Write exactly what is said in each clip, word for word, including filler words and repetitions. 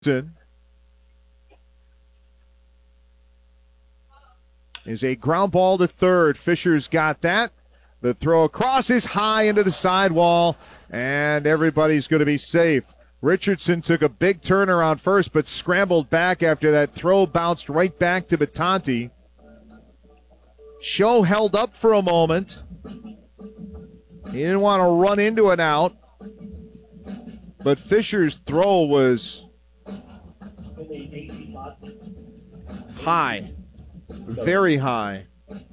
Is a ground ball to third. Fisher's got that. The throw across is high into the sidewall, and everybody's going to be safe. Richardson took a big turnaround first, but scrambled back after that throw bounced right back to Batanti. Cho held up for a moment. He didn't want to run into an out, but Fisher's throw was high, very high.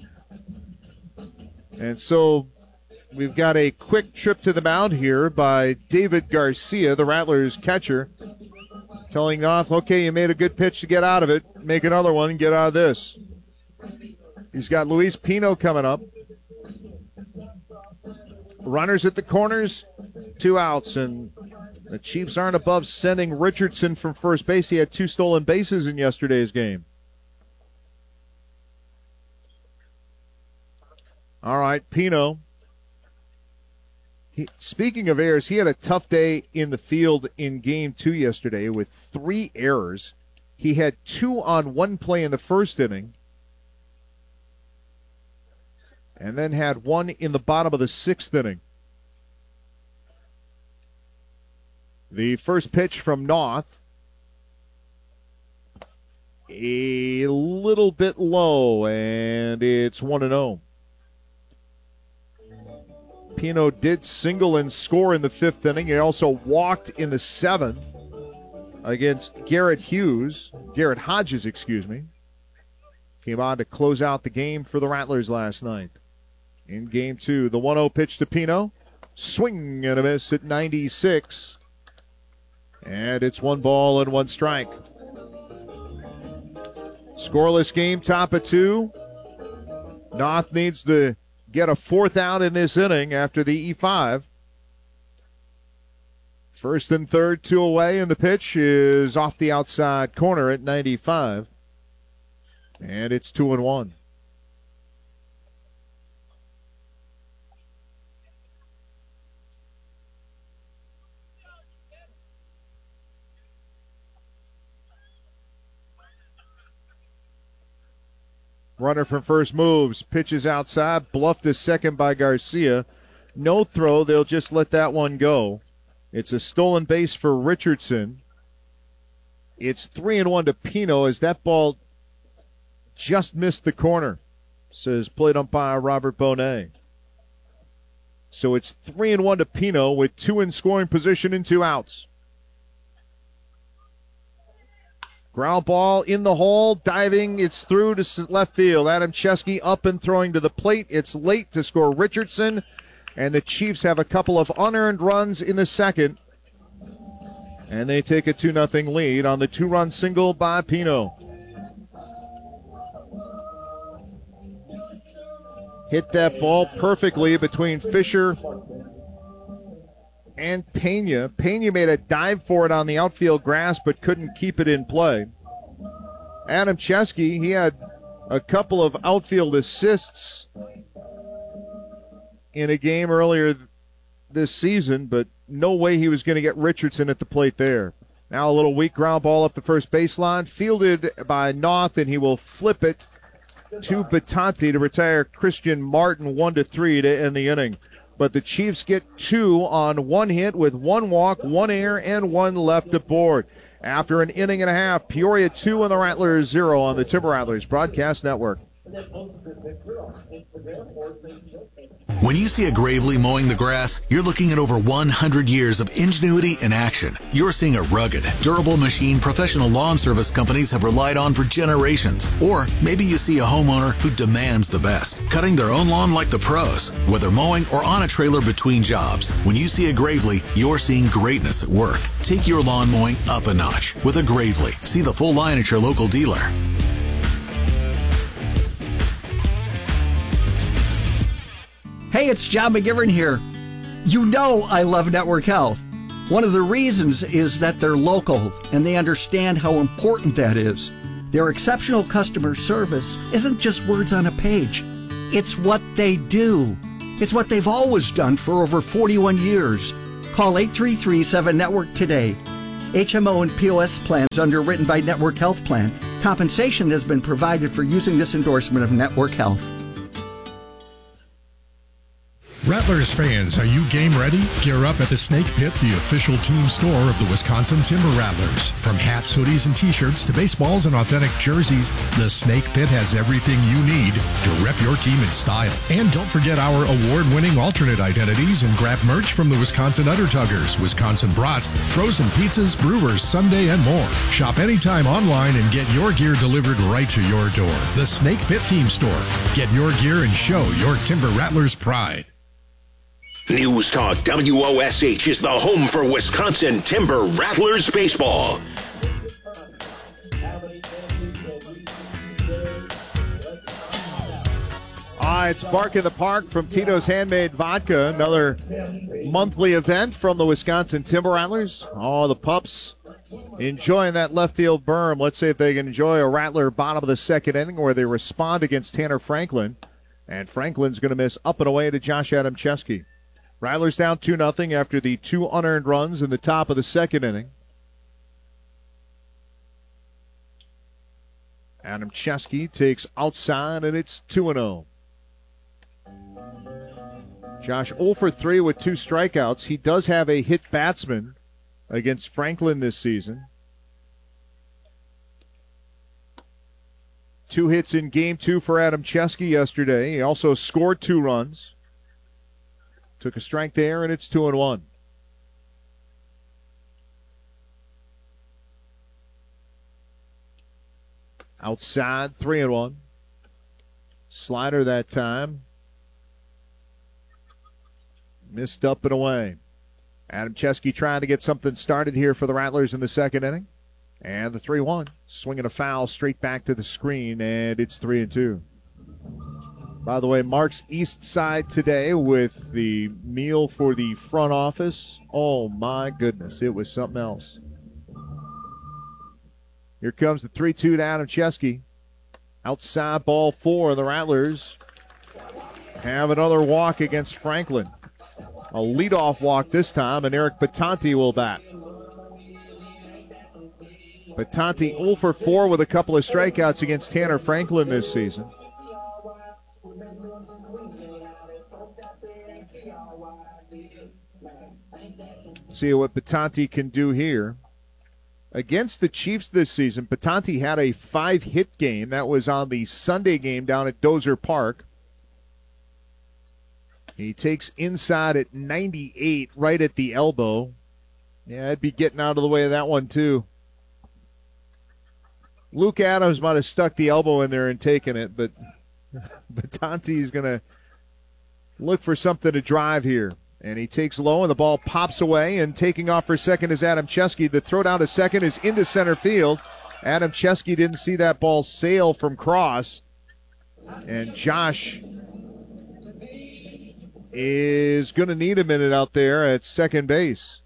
And so we've got a quick trip to the mound here by David Garcia, the Rattlers catcher, telling Noth, okay, you made a good pitch to get out of it. Make another one and get out of this. He's got Luis Pino coming up. Runners at the corners, two outs, and the Chiefs aren't above sending Richardson from first base. He had two stolen bases in yesterday's game. All right, Pino. He, speaking of errors, he had a tough day in the field in game two yesterday with three errors. He had two on one play in the first inning, and then had one in the bottom of the sixth inning. The first pitch from Noth, a little bit low, and it's one and oh. Pino did single and score in the fifth inning. He also walked in the seventh against Garrett Hughes, Garrett Hodges, excuse me. Came on to close out the game for the Rattlers last night. In game two, the one oh pitch to Pino. Swing and a miss at ninety-six. And it's one ball and one strike. Scoreless game, top of two. Noth needs to get a fourth out in this inning after the E five. First and third, two away, and the pitch is off the outside corner at ninety-five. And it's two and one. Runner from first moves, pitches outside, bluffed to second by Garcia. No throw, they'll just let that one go. It's a stolen base for Richardson. It's three and one to Pino as that ball just missed the corner, says plate umpire Robert Bonet. So it's three and one to Pino with two in scoring position and two outs. Ground ball in the hole, diving, it's through to left field. Adam Chesky up and throwing to the plate. It's late to score Richardson, and the Chiefs have a couple of unearned runs in the second, and they take a two nothing lead on the two-run single by Pino. Hit that ball perfectly between Fisher and Pena. Pena made a dive for it on the outfield grass but couldn't keep it in play. Adam Chesky, he had a couple of outfield assists in a game earlier this season, but no way he was going to get Richardson at the plate there. Now a little weak ground ball up the first baseline, fielded by Noth, and he will flip it to Batanti to retire Christian Martin one to three to end the inning. But the Chiefs get two on one hit with one walk, one error, and one left aboard. After an inning and a half, Peoria two and the Rattlers zero on the Timber Rattlers Broadcast Network. When you see a Gravely mowing the grass, you're looking at over one hundred years of ingenuity in action. You're seeing a rugged, durable machine professional lawn service companies have relied on for generations. Or maybe you see a homeowner who demands the best, cutting their own lawn like the pros, whether mowing or on a trailer between jobs. When you see a Gravely, you're seeing greatness at work. Take your lawn mowing up a notch with a Gravely. See the full line at your local dealer. Hey, it's John McGivern here. You know I love Network Health. One of the reasons is that they're local and they understand how important that is. Their exceptional customer service isn't just words on a page. It's what they do. It's what they've always done for over forty-one years. Call eight three three seven network today. H M O and P O S plans underwritten by Network Health Plan. Compensation has been provided for using this endorsement of Network Health. Rattlers fans, are you game ready? Gear up at the Snake Pit, the official team store of the Wisconsin Timber Rattlers. From hats, hoodies, and t-shirts to baseballs and authentic jerseys, the Snake Pit has everything you need to rep your team in style. And don't forget our award-winning alternate identities and grab merch from the Wisconsin Undertuggers, Wisconsin Brats, frozen pizzas, brewers, Sunday, and more. Shop anytime online and get your gear delivered right to your door. The Snake Pit Team Store. Get your gear and show your Timber Rattlers pride. News Talk W O S H is the home for Wisconsin Timber Rattlers baseball. Ah, it's Bark in the Park from Tito's Handmade Vodka, another monthly event from the Wisconsin Timber Rattlers. Oh, the pups enjoying that left field berm. Let's see if they can enjoy a Rattler bottom of the second inning where they respond against Tanner Franklin. And Franklin's going to miss up and away to Josh Adamczewski. Rattlers down two nothing after the two unearned runs in the top of the second inning. Adamczewski takes outside, and it's two and oh. Josh oh for three with two strikeouts. He does have a hit batsman against Franklin this season. Two hits in game two for Adamczewski yesterday. He also scored two runs. Took a strike there, and it's two and one. Outside, three and one. Slider that time. Missed up and away. Adamczewski trying to get something started here for the Rattlers in the second inning. And the three one. Swinging a foul straight back to the screen, and it's three and two. By the way, Mark's East Side today with the meal for the front office. Oh, my goodness. It was something else. Here comes the three two to Adamczewski. Outside ball four. The Rattlers have another walk against Franklin. A leadoff walk this time, and Eric Batanti will bat. Batanti oh for four with a couple of strikeouts against Tanner Franklin this season. See what Batanti can do here. Against the Chiefs this season, Batanti had a five-hit game. That was on the Sunday game down at Dozer Park. He takes inside at ninety-eight, right at the elbow. Yeah, I'd be getting out of the way of that one, too. Luke Adams might have stuck the elbow in there and taken it, but Batanti's going to look for something to drive here. And he takes low, and the ball pops away, and taking off for second is Adamczewski. The throw down to second is into center field. Adamczewski didn't see that ball sail from cross. And Josh is going to need a minute out there at second base.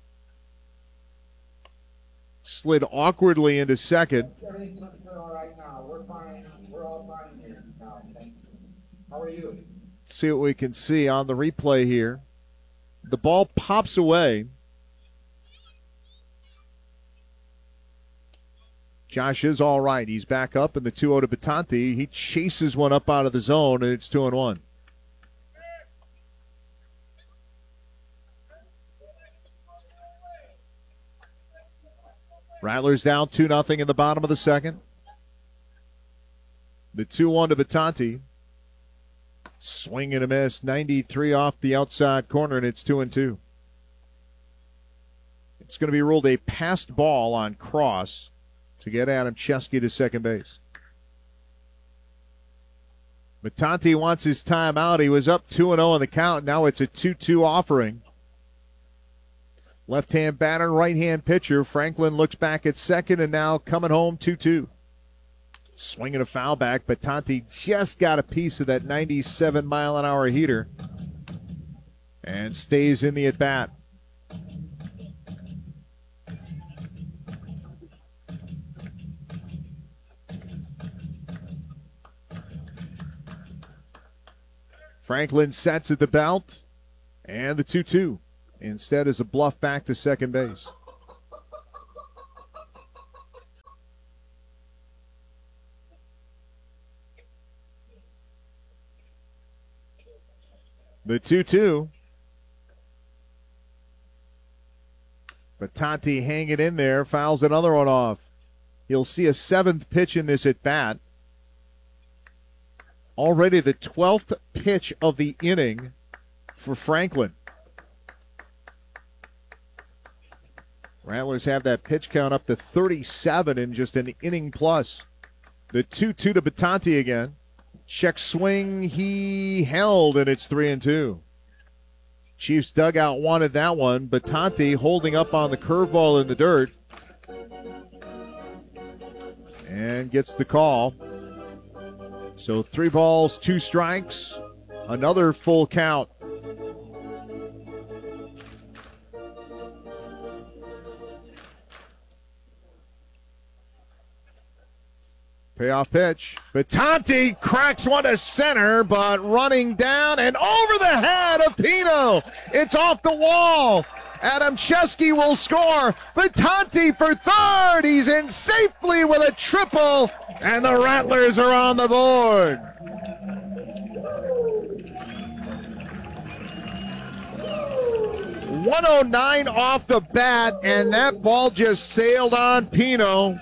Slid awkwardly into second. Everything's looking good all right now. We're fine. We're all fine here now. Thank you. How are you? See what we can see on the replay here. The ball pops away. Josh is all right. He's back up in the two oh to Batanti. He chases one up out of the zone, and it's two and one. Rattlers down two nothing in the bottom of the second. The two one to Batanti. Swing and a miss. ninety-three off the outside corner, and it's two and two. It's going to be ruled a passed ball on Cross to get Adamczewski to second base. Batanti wants his timeout. He was up two and oh on the count. Now it's a two two offering. Left-hand batter, right-hand pitcher. Franklin looks back at second, and now coming home two two. Swinging a foul back. Batanti just got a piece of that ninety-seven mile an hour heater and stays in the at-bat. Franklin sets at the belt, and the two two. Instead is a bluff back to second base. The two two. Batanti hanging in there, fouls another one off. He'll see a seventh pitch in this at bat. Already the twelfth pitch of the inning for Franklin. Rattlers have that pitch count up to thirty-seven in just an inning plus. The two two to Batanti again. Check swing, he held, and it's three and two. Chiefs dugout wanted that one. Batanti holding up on the curveball in the dirt. And gets the call. So three balls, two strikes. Another full count. Payoff pitch. Batanti cracks one to center, but running down and over the head of Pino. It's off the wall. Adam Chesky will score. Batanti for third. He's in safely with a triple, and the Rattlers are on the board. one oh nine off the bat, and that ball just sailed on Pino.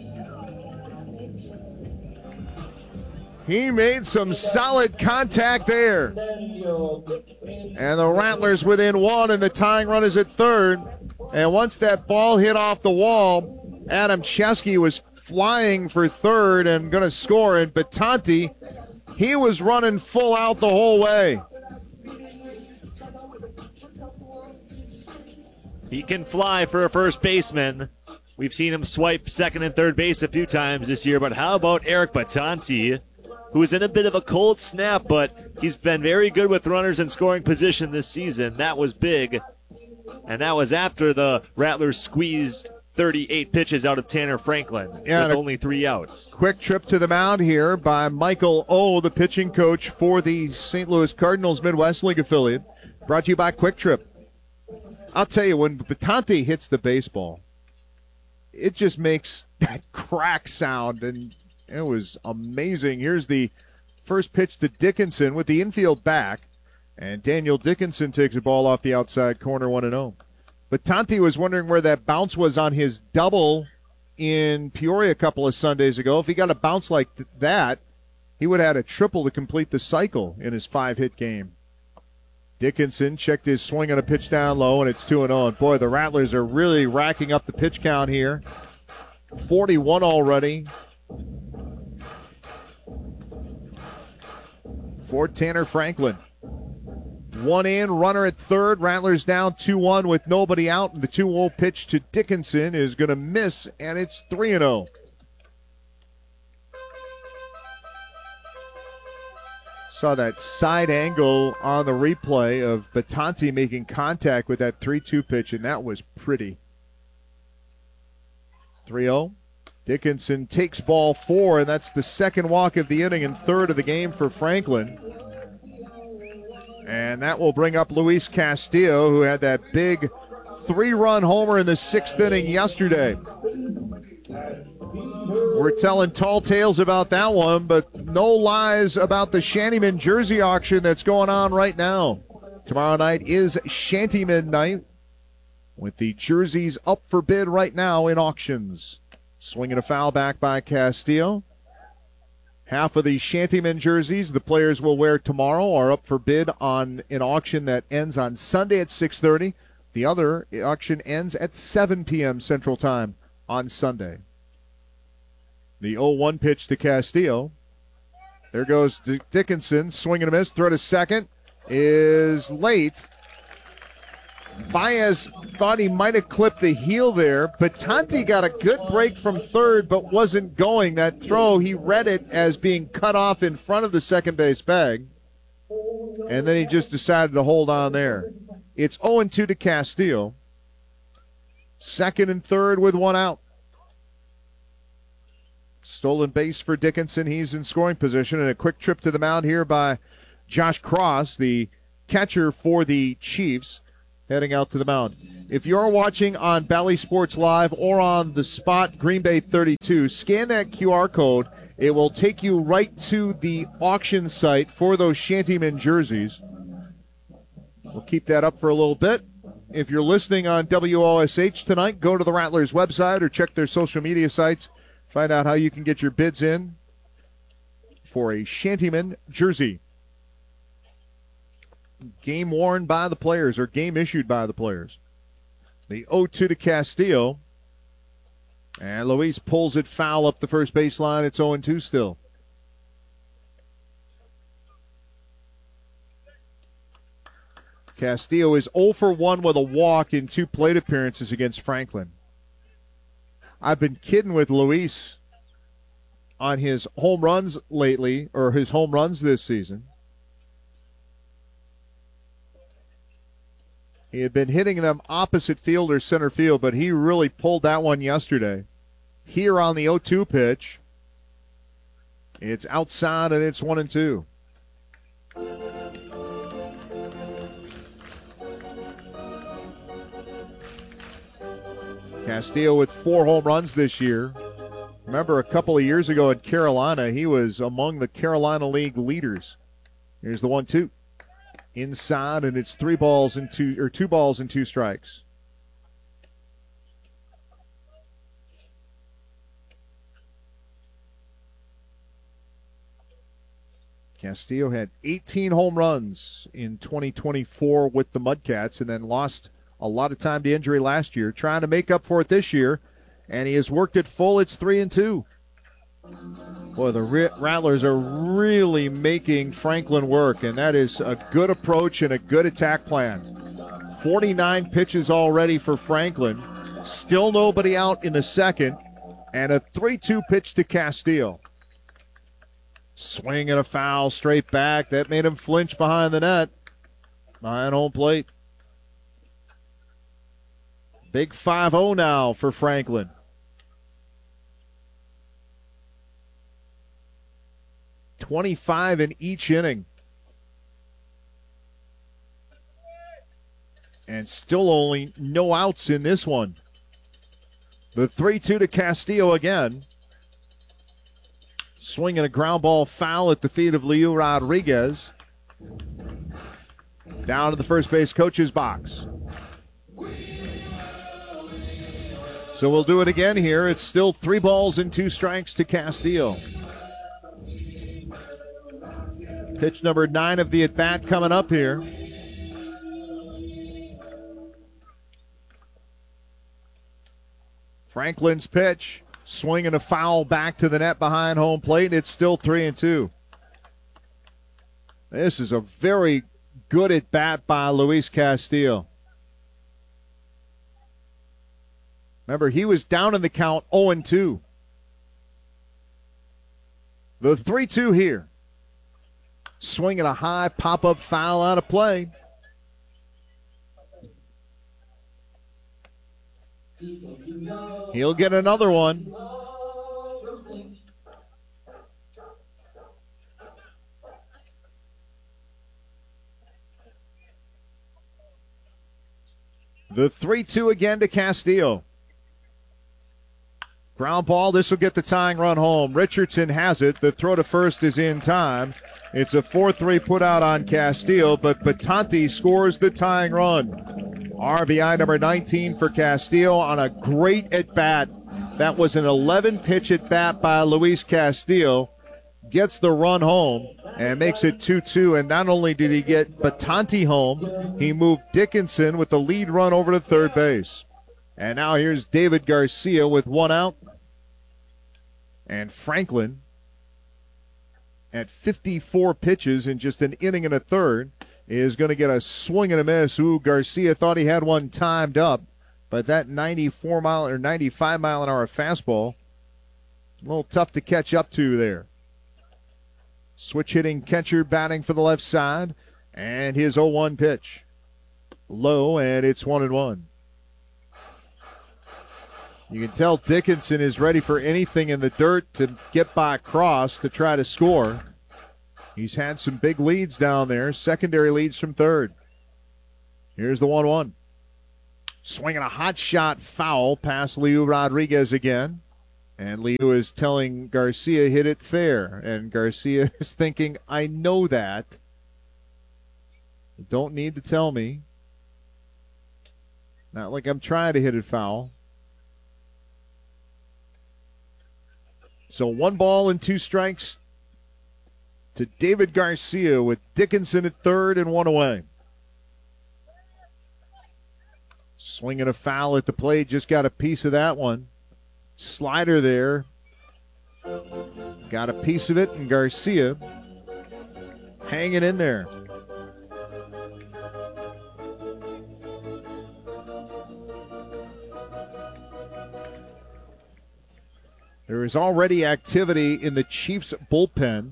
He made some solid contact there. And the Rattlers within one, and the tying run is at third. And once that ball hit off the wall, Adam Chesky was flying for third and going to score. And Batanti, he was running full out the whole way. He can fly for a first baseman. We've seen him swipe second and third base a few times this year, but how about Eric Batanti, who's in a bit of a cold snap, but he's been very good with runners in scoring position this season. That was big, and that was after the Rattlers squeezed thirty-eight pitches out of Tanner Franklin yeah, with only three outs. Quick trip to the mound here by Michael O., the pitching coach for the Saint Louis Cardinals Midwest League affiliate. Brought to you by Quick Trip. I'll tell you, when Batanti hits the baseball, it just makes that crack sound, and it was amazing. Here's the first pitch to Dickinson with the infield back, and Daniel Dickinson takes a ball off the outside corner, one and oh. Batanti was wondering where that bounce was on his double in Peoria a couple of Sundays ago. If he got a bounce like th- that, he would have had a triple to complete the cycle in his five-hit game. Dickinson checked his swing on a pitch down low, and it's two and oh. And boy, the Rattlers are really racking up the pitch count here. forty-one already for Tanner Franklin. One in, runner at third. Rattlers down two one with nobody out. And the two oh pitch to Dickinson is going to miss, and it's three and oh. Saw that side angle on the replay of Batanti making contact with that three two pitch, and that was pretty. three oh. Dickinson takes ball four, and that's the second walk of the inning and third of the game for Franklin. And that will bring up Luis Castillo, who had that big three-run homer in the sixth inning yesterday. We're telling tall tales about that one, but no lies about the Shantyman jersey auction that's going on right now. Tomorrow night is Shantyman night, with the jerseys up for bid right now in auctions. Swinging a foul back by Castillo. Half of the Shantyman jerseys the players will wear tomorrow are up for bid on an auction that ends on Sunday at six thirty. The other auction ends at seven p.m. Central Time on Sunday. The oh one pitch to Castillo. There goes Dickinson, swing and a miss. Throw to second is late. Baez thought he might have clipped the heel there. Batanti got a good break from third but wasn't going. That throw, he read it as being cut off in front of the second base bag. And then he just decided to hold on there. It's oh and two to Castillo. Second and third with one out. Stolen base for Dickinson. He's in scoring position. And a quick trip to the mound here by Josh Cross, the catcher for the Chiefs, heading out to the mound. If you're watching on Bally Sports Live or on the spot Green Bay thirty-two, scan that Q R code. It will take you right to the auction site for those Shantyman jerseys. We'll keep that up for a little bit. If you're listening on W O S H tonight, go to the Rattlers website or check their social media sites. Find out how you can get your bids in for a Shantyman jersey. Game worn by the players, or game issued by the players. The oh two to Castillo. And Luis pulls it foul up the first baseline. It's oh two still. Castillo is oh for one with a walk in two plate appearances against Franklin. I've been kidding with Luis on his home runs lately, or his home runs this season. He had been hitting them opposite field or center field, but he really pulled that one yesterday. Here on the oh two pitch, it's outside and it's one and two. Castillo with four home runs this year. Remember, a couple of years ago in Carolina, he was among the Carolina League leaders. Here's the one two. Inside, and it's three balls and two, or two balls and two strikes. Castillo had eighteen home runs in twenty twenty-four with the Mudcats, and then lost a lot of time to injury last year, trying to make up for it this year, and he has worked it full. It's three and two. Boy, the Rattlers are really making Franklin work, and that is a good approach and a good attack plan. forty-nine pitches already for Franklin. Still nobody out in the second, and a three two pitch to Castillo. Swing and a foul straight back. That made him flinch behind the net. Behind home plate. Big five oh now for Franklin. twenty-five in each inning. And still only no outs in this one. The three two to Castillo again. Swinging a ground ball foul at the feet of Leo Rodriguez. Down to the first base coach's box. So we'll do it again here. It's still three balls and two strikes to Castillo. Pitch number nine of the at-bat coming up here. Franklin's pitch, swinging a foul back to the net behind home plate. It's still three and two. This is a very good at-bat by Luis Castillo. Remember, he was down in the count oh and two. The three two here. Swinging a high pop-up foul out of play. He'll get another one. The three two again to Castillo. Ground ball, this will get the tying run home. Richardson has it. The throw to first is in time. It's a four three put out on Castillo, but Batanti scores the tying run. R B I number nineteen for Castillo on a great at-bat. That was an eleven-pitch at-bat by Luis Castillo. Gets the run home and makes it two two. And not only did he get Batanti home, he moved Dickinson with the lead run over to third base. And now here's David Garcia with one out. And Franklin, at fifty-four pitches in just an inning and a third, is going to get a swing and a miss. Ooh, Garcia thought he had one timed up, but that ninety-four mile or ninety-five mile an hour fastball, a little tough to catch up to there. Switch hitting catcher batting for the left side, and his oh one pitch. Low, and it's one and one. You can tell Dickinson is ready for anything in the dirt to get by across to try to score. He's had some big leads down there, secondary leads from third. Here's the one one. Swinging a hot shot foul past Leo Rodriguez again. And Leo is telling Garcia, hit it fair. And Garcia is thinking, I know that. You don't need to tell me. Not like I'm trying to hit it foul. So one ball and two strikes to David Garcia with Dickinson at third and one away. Swinging a foul at the plate, just got a piece of that one. Slider there. Got a piece of it, and Garcia hanging in there. There is already activity in the Chiefs bullpen.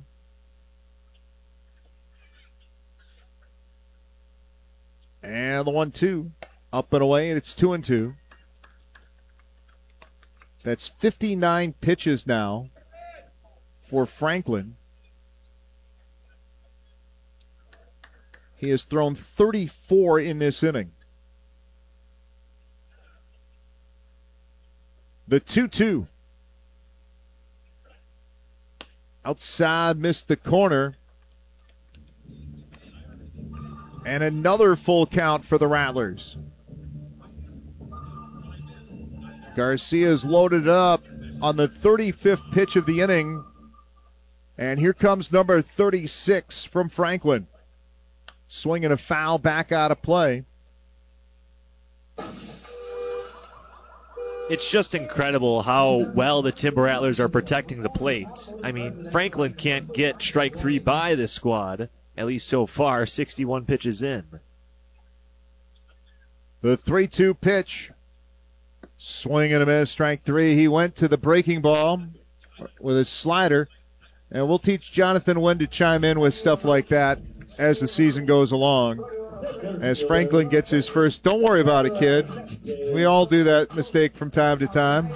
And the one two. Up and away, and it's two and two. That's fifty-nine pitches now for Franklin. He has thrown thirty-four in this inning. The two two. Outside, missed the corner. And another full count for the Rattlers. Garcia's loaded up on the thirty-fifth pitch of the inning. And here comes number thirty-six from Franklin. Swinging a foul back out of play. It's just incredible how well the Timber Rattlers are protecting the plate. I mean, Franklin can't get strike three by this squad, at least so far, sixty-one pitches in. The three two pitch. Swing and a miss, strike three. He went to the breaking ball with his slider. And we'll teach Jonathan when to chime in with stuff like that as the season goes along. As Franklin gets his first, don't worry about it, kid. We all do that mistake from time to time.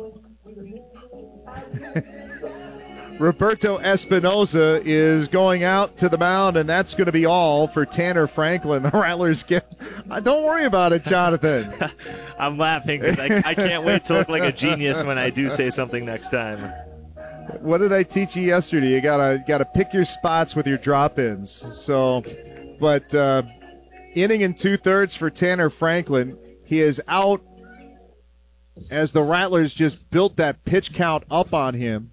Roberto Espinoza is going out to the mound, and that's going to be all for Tanner Franklin. The Rattlers get. Uh, don't worry about it, Jonathan. I'm laughing because I, I can't wait to look like a genius when I do say something next time. What did I teach you yesterday? You gotta gotta pick your spots with your drop-ins. So, but uh, inning and two thirds for Tanner Franklin. He is out as the Rattlers just built that pitch count up on him.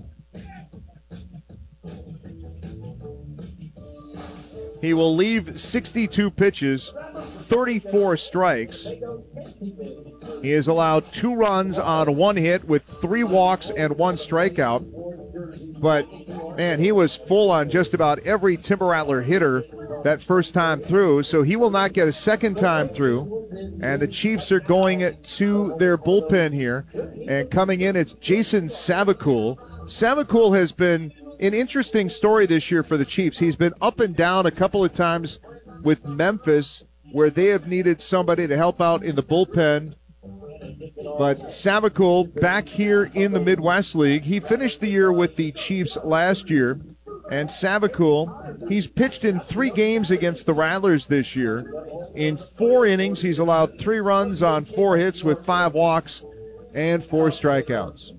He will leave sixty-two pitches, thirty-four strikes. He has allowed two runs on one hit with three walks and one strikeout. But, man, he was full on just about every Timber Rattler hitter that first time through, so he will not get a second time through. And the Chiefs are going to their bullpen here. And coming in, it's Jason Savakul. Savakul has been an interesting story this year for the Chiefs. He's been up and down a couple of times with Memphis where they have needed somebody to help out in the bullpen. But Savakul back here in the Midwest League. He finished the year with the Chiefs last year. And Savakul, he's pitched in three games against the Rattlers this year. In four innings, he's allowed three runs on four hits with five walks and four strikeouts.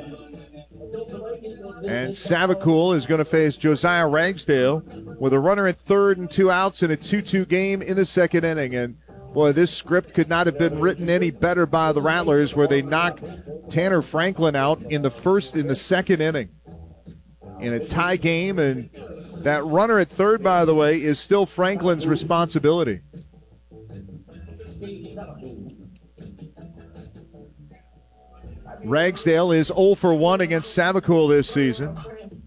And Savakul is going to face Josiah Ragsdale with a runner at third and two outs in a two two game in the second inning. And, boy, this script could not have been written any better by the Rattlers, where they knock Tanner Franklin out in the first, in the second inning in a tie game. And that runner at third, by the way, is still Franklin's responsibility. Ragsdale is oh for one against Savakul this season.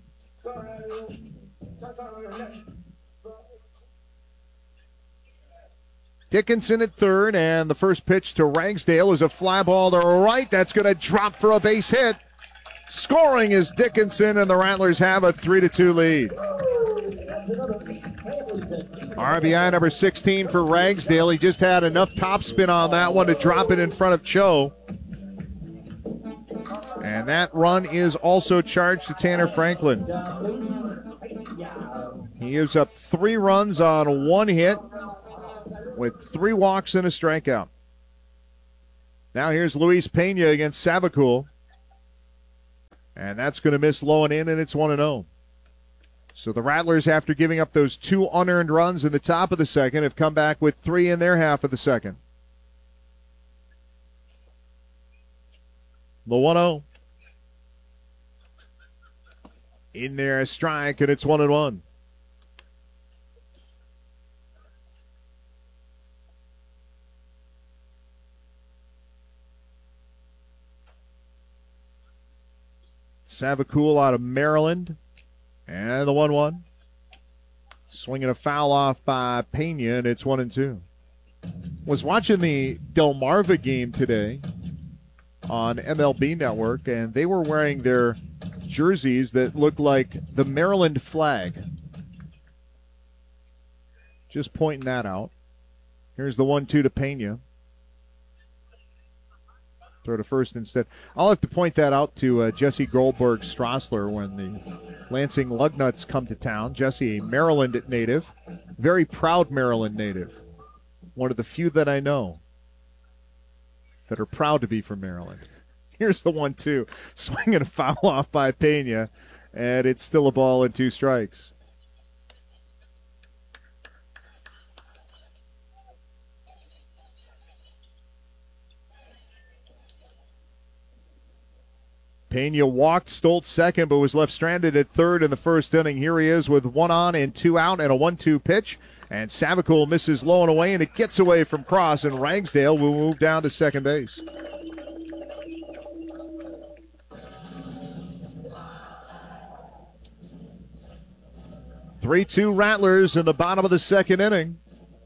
Dickinson at third, and the first pitch to Ragsdale is a fly ball to right. That's going to drop for a base hit. Scoring is Dickinson, and the Rattlers have a three to two lead. R B I number sixteen for Ragsdale. He just had enough topspin on that one to drop it in front of Cho. And that run is also charged to Tanner Franklin. He gives up three runs on one hit with three walks and a strikeout. Now here's Luis Pena against Savakul. And that's going to miss low and in, and it's one and oh. So the Rattlers, after giving up those two unearned runs in the top of the second, have come back with three in their half of the second. The one oh. In there, a strike, and it's one and one. Savacool out of Maryland. And the one one. Swinging a foul off by Pena, and it's one and two. Was watching the Delmarva game today on M L B Network, and they were wearing their jerseys that looked like the Maryland flag. Just pointing that out. Here's the one two to Pena. Throw to first instead. I'll have to point that out to uh, Jesse Goldberg Strassler when the Lansing Lugnuts come to town. Jesse, a Maryland native, very proud Maryland native. One of the few that I know that are proud to be from Maryland. Here's the one two. Swinging a foul off by Pena, and it's still a ball and two strikes. Pena walked, Stoltz second, but was left stranded at third in the first inning. Here he is with one on and two out and a one two pitch. And Savacool misses low and away, and it gets away from Cross, and Ragsdale will move down to second base. three two Rattlers in the bottom of the second inning.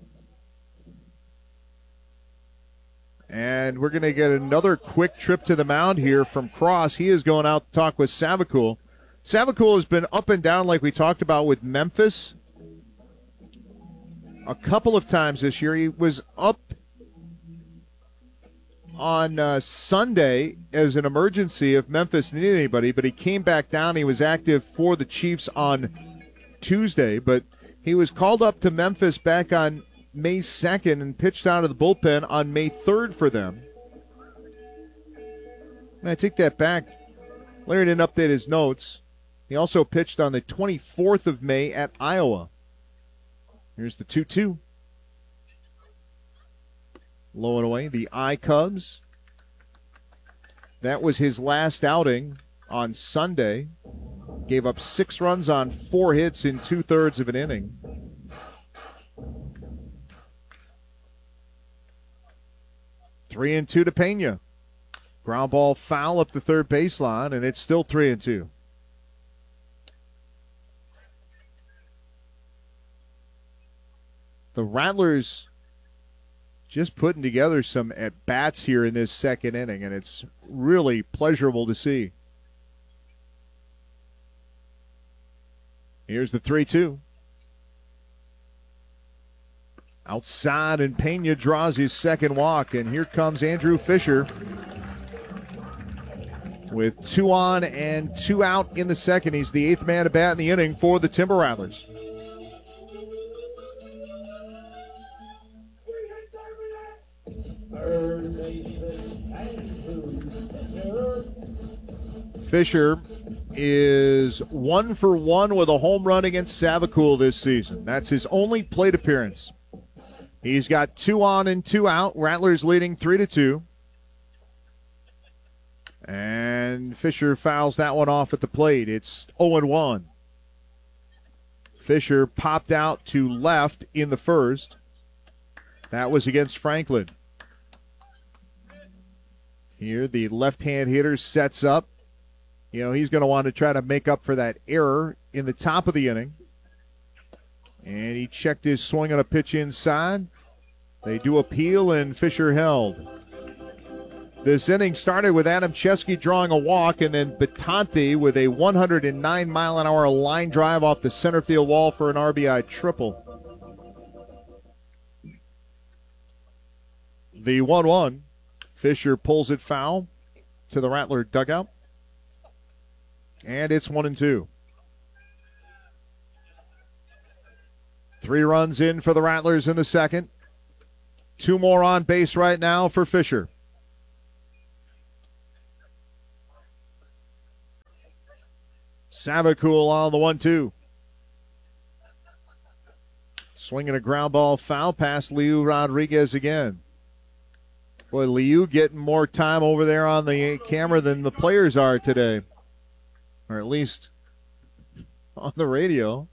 And we're going to get another quick trip to the mound here from Cross. He is going out to talk with Savacool. Savacool has been up and down like we talked about with Memphis a couple of times this year. He was up on uh, Sunday as an emergency if Memphis needed anybody, but he came back down. He was active for the Chiefs on Tuesday, but he was called up to Memphis back on May second and pitched out of the bullpen on May third for them. And I take that back. Larry didn't update his notes. He also pitched on the twenty-fourth of May at Iowa. Here's the two two. Low and away, the I Cubs. That was his last outing on Sunday. Gave up six runs on four hits in two-thirds of an inning. Three and two to Pena. Ground ball foul up the third baseline, and it's still three and two. The Rattlers just putting together some at-bats here in this second inning, and it's really pleasurable to see. Here's the three two. Outside, and Pena draws his second walk, and here comes Andrew Fisher with two on and two out in the second. He's the eighth man to bat in the inning for the Timber Rattlers. Fisher is one for one with a home run against Savacool this season. That's his only plate appearance. He's got two on and two out. Rattlers leading three to two. And Fisher fouls that one off at the plate. It's oh and one. Fisher popped out to left in the first. That was against Franklin. Here, the left-hand hitter sets up. You know, he's going to want to try to make up for that error in the top of the inning. And he checked his swing on a pitch inside. They do appeal, and Fisher held. This inning started with Adam Chesky drawing a walk, and then Batante with a one hundred nine mile an hour line drive off the center field wall for an R B I triple. The one one. Fisher pulls it foul to the Rattler dugout. And it's one and two. Three runs in for the Rattlers in the second. Two more on base right now for Fisher. Savacool on the one two. Swinging a ground ball foul past Liu Rodriguez again. Boy, Liu getting more time over there on the camera than the players are today. Or at least on the radio.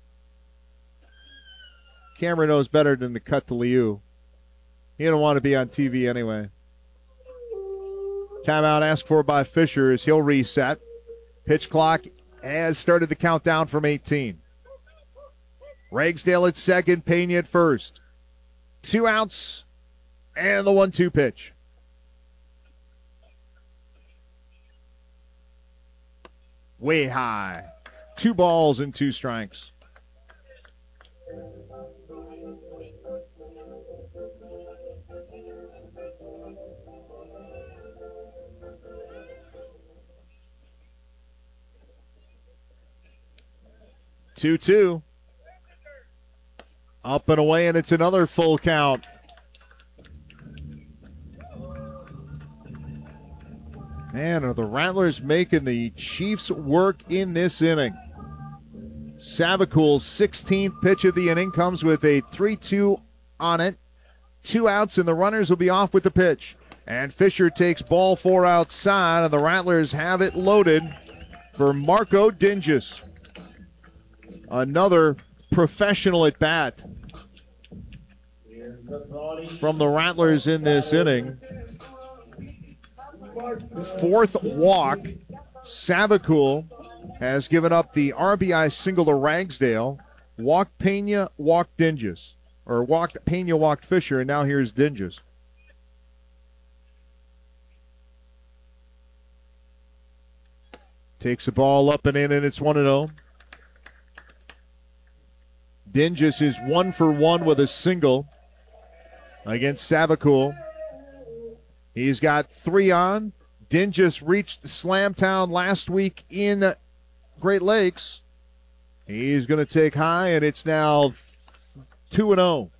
Camera knows better than to cut to Liu. He don't want to be on T V anyway. Timeout asked for by Fisher as he'll reset. Pitch clock has started the countdown from eighteen. Ragsdale at second, Pena at first. Two outs and the one two pitch. Way high. Two balls and two strikes. two two. Up and away, and it's another full count. Man, are the Rattlers making the Chiefs work in this inning. Savacool's sixteenth pitch of the inning comes with a three two on it. Two outs, and the runners will be off with the pitch. And Fisher takes ball four outside, and the Rattlers have it loaded for Marco Dinges. Another professional at bat from the Rattlers in this inning. Fourth walk. Savacool has given up the R B I single to Ragsdale. Walked Pena, walked Dinges. Or walked Pena, walked Fisher, and now here's Dinges. Takes the ball up and in, and it's one and oh. Dinges is one for one with a single against Savacool. He's got three on. Dinges reached Slamtown last week in Great Lakes. He's going to take high, and it's now two and oh.